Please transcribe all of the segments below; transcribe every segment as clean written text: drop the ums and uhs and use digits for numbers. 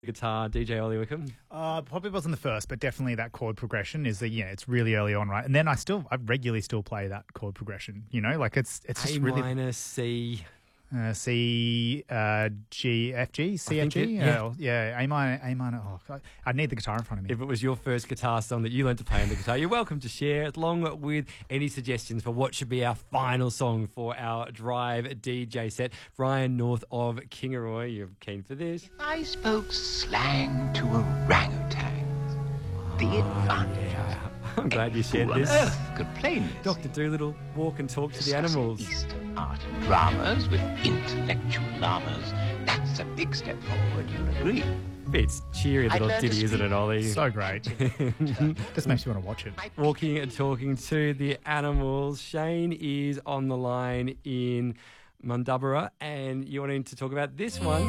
guitar, DJ Ollie Wickham? Probably wasn't the first, but definitely that chord progression is it's really early on, right? And then I regularly still play that chord progression, like it's just really... A minor, C... C, G, F, G, C, F, G. A minor. Oh, I need the guitar in front of me. If it was your first guitar song that you learned to play on the guitar, you're welcome to share, along with any suggestions for what should be our final song for our Drive DJ set. Ryan North of Kingaroy, you're keen for this? If I spoke slang to orangutans, the advantage I'm glad you shared this. Could plainly Dr. Dolittle, walk and talk to the animals. Eastern art and dramas with intellectual llamas. That's a big step forward, you'll agree. It's cheery little ditty, isn't it, Ollie? So great. Just makes you want to watch it. Walking and talking to the animals. Shane is on the line in Mundubbera, and you wanting to talk about this one.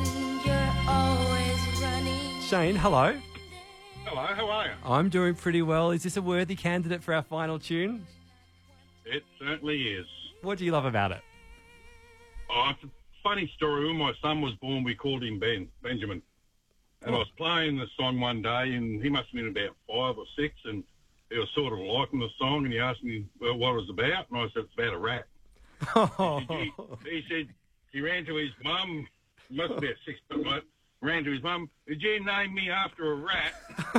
Shane, hello. Hello, how are you? I'm doing pretty well. Is this a worthy candidate for our final tune? It certainly is. What do you love about it? Oh, it's a funny story. When my son was born, we called him Benjamin. And I was playing the song one day, and he must have been about 5 or 6, and he was sort of liking the song, and he asked me what it was about, and I said, it's about a rat. He said, he ran to his mum, must be about 6, but ran to his mum, did you name me after a rat?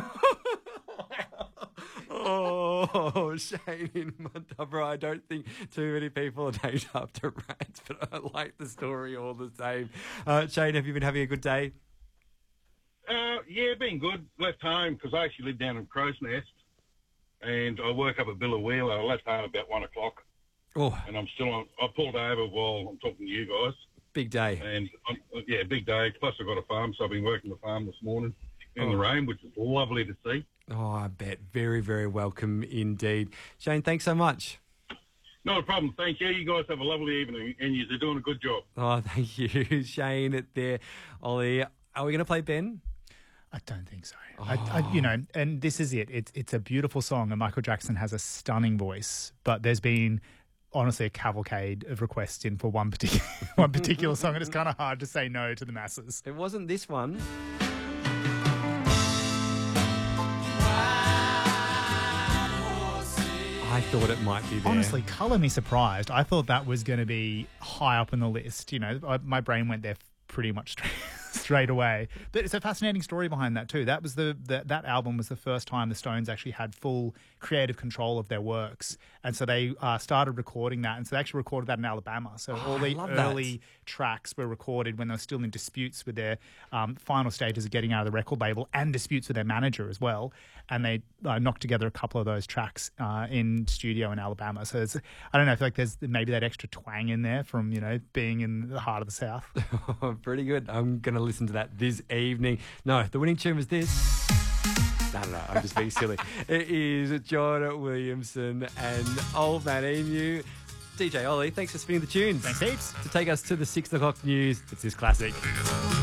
Oh, Shane in Mundubbera, I don't think too many people are named after rats, but I like the story all the same. Shane, have you been having a good day? Yeah, been good. Left home because I actually live down in Crow's Nest, and I work up at Billawheeler. I left home about 1 o'clock, and I'm still on. I pulled over while I'm talking to you guys. Big day. And big day. Plus, I've got a farm, so I've been working the farm this morning in the rain, which is lovely to see. Oh, I bet. Very, very welcome indeed. Shane, thanks so much. Not a problem. Thank you. You guys have a lovely evening, and you're doing a good job. Oh, thank you, Shane. There, Ollie. Are we going to play Ben? I don't think so. And this is it. It's a beautiful song, and Michael Jackson has a stunning voice, but there's been honestly a cavalcade of requests in for one particular song, and it's kind of hard to say no to the masses. It wasn't this one. I thought it might be there. Honestly, colour me surprised. I thought that was going to be high up on the list. My brain went there pretty much straight away. But it's a fascinating story behind that too. That was that album was the first time the Stones actually had full creative control of their works, and so they started recording that. And so they actually recorded that in Alabama. So all the early tracks were recorded when they were still in disputes with their final stages of getting out of the record label, and disputes with their manager as well. And they knocked together a couple of those tracks in studio in Alabama. So I don't know, I feel like there's maybe that extra twang in there from being in the heart of the South. Pretty good. I'm going to listen to that this evening. No, the winning tune was this. No, I'm just being silly. It is John Williamson and Old Man Emu. DJ Ollie, thanks for spinning the tunes. Thanks heaps. To take us to the 6 o'clock news, it's this classic.